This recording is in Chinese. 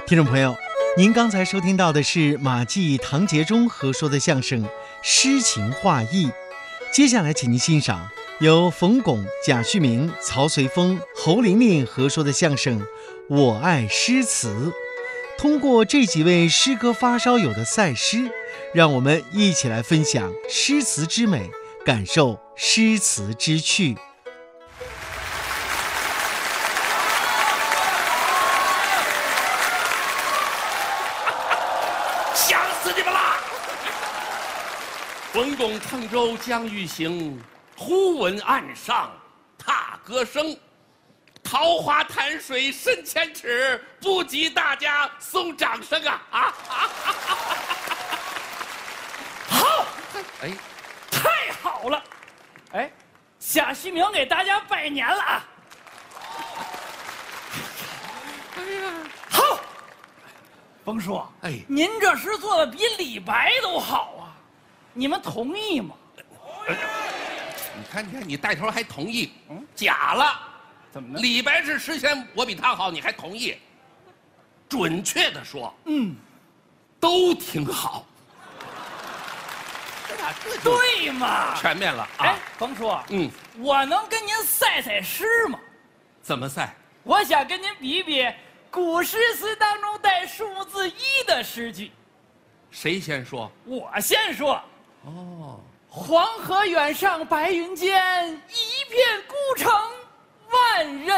听众朋友，您刚才收听到的是马季、唐杰忠合说的相声《诗情画意》，接下来请您欣赏由冯巩、贾旭明、曹随风、侯玲玲合说的相声《我爱诗词》。通过这几位诗歌发烧友的赛诗，让我们一起来分享诗词之美，感受诗词之趣。 想死你们啦！冯巩乘舟将欲行，忽闻岸上踏歌声。桃花潭水深千尺，不及大家送掌声啊！ 好， 哎， 太好了！哎，贾旭明给大家拜年了啊！ 哎呀， 好，冯叔， 哎， 您这诗做的比李白都好啊，你们同意吗？ 你看，你带头还同意？假了。 怎么了？ 李白是诗仙，我比他好，你还同意？准确的说，都挺好。这对嘛？ 全面了啊！ 哎，冯叔，我能跟您赛赛诗吗？ 怎么赛？ 我想跟您比比古诗词当中带数字1的诗句。 谁先说？ 我先说。 哦， 黄河远上白云间，一片孤城万仞。